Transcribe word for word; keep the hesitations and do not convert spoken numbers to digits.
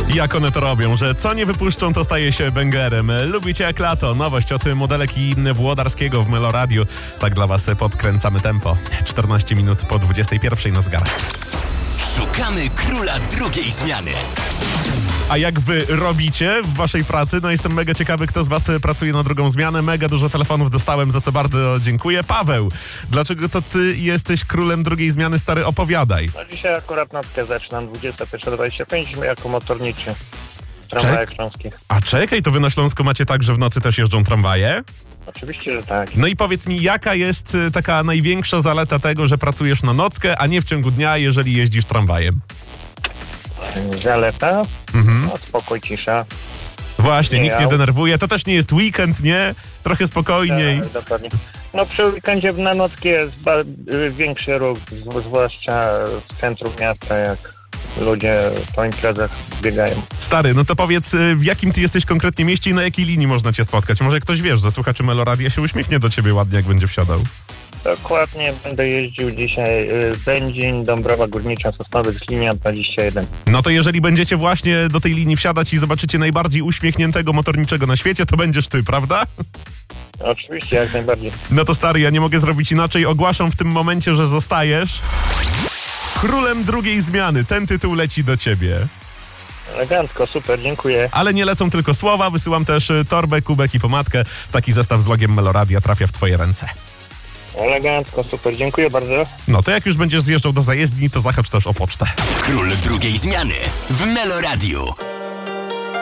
Jak one to robią, że co nie wypuszczą, to staje się bęgerem. Lubicie jak lato. Nowość od modelek i Włodarskiego w Meloradiu. Tak dla was podkręcamy tempo. czternaście minut po dwudziestej pierwszej na zegarach. Szukamy króla drugiej zmiany. A jak wy robicie w waszej pracy? No jestem mega ciekawy, kto z was pracuje na drugą zmianę. Mega dużo telefonów dostałem, za co bardzo dziękuję. Paweł, dlaczego to ty jesteś królem drugiej zmiany? Stary, opowiadaj. No dzisiaj akurat nockę zaczynam, dwudziesta pierwsza dwadzieścia pięć, jako motorniczy w tramwajach śląskich. A czekaj, to wy na Śląsku macie tak, że w nocy też jeżdżą tramwaje? Oczywiście, że tak. No i powiedz mi, jaka jest y, taka największa zaleta tego, że pracujesz na nockę, a nie w ciągu dnia, jeżeli jeździsz tramwajem? Zaleta? Mhm. No, spokój, cisza. Właśnie, Nie, nikt ja- nie denerwuje. To też nie jest weekend, nie? Trochę spokojniej. Tak, dokładnie. No przy weekendzie na nocki jest ba- y, większy ruch, z- zwłaszcza w centrum miasta, jak ludzie po imprezach biegają. Stary, no to powiedz, y, w jakim ty jesteś konkretnie mieście i na jakiej linii można cię spotkać? Może ktoś, wiesz, ze słuchaczy Meloradia się uśmiechnie do ciebie ładnie, jak będzie wsiadał. Dokładnie, będę jeździł dzisiaj y, Będzin, Dąbrowa Górnicza, Sosnowiec, linia dwadzieścia jeden. No to jeżeli będziecie właśnie do tej linii wsiadać i zobaczycie najbardziej uśmiechniętego motorniczego na świecie, to będziesz ty, prawda? Oczywiście, jak najbardziej. No to stary, ja nie mogę zrobić inaczej. Ogłaszam w tym momencie, że zostajesz królem drugiej zmiany. Ten tytuł leci do ciebie. Elegancko, super, dziękuję. Ale nie lecą tylko słowa, wysyłam też y, torbę, kubek i pomadkę. Taki zestaw z logiem Meloradia trafia w twoje ręce. Elegancko, super, dziękuję bardzo. No to jak już będziesz zjeżdżał do zajezdni, to zahacz też o pocztę. Król drugiej zmiany w Meloradiu.